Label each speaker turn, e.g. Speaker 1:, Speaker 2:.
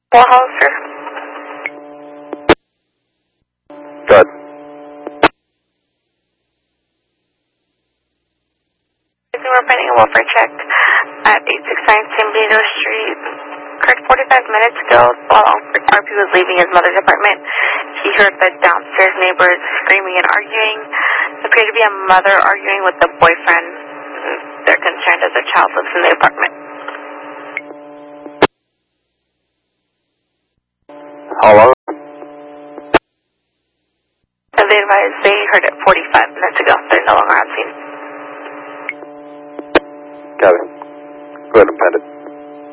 Speaker 1: Wallhauser.
Speaker 2: Good.
Speaker 1: We're planning a welfare check at 869 San Benito Street. Occurred 45 minutes ago while RP was leaving his mother's apartment. He heard the downstairs neighbors screaming and arguing. It appeared to be a mother arguing with the boyfriend. They're concerned as their child lives in the apartment.
Speaker 2: Hello?
Speaker 1: So they advised they heard it 45 minutes ago. They're no longer on scene.
Speaker 2: Got it. Go ahead and pen it.